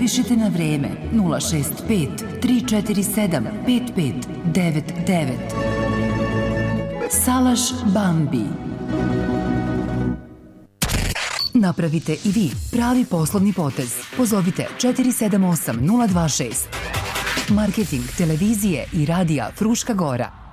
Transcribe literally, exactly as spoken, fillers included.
Rezervišite na vreme nula šest pet tri četiri sedam pet pet devet devet. Salaš Bambi. Napravite i vi pravi poslovni potez. Pozovite četiri sedam osam nula dva šest. Marketing televizije i radija Fruška Gora.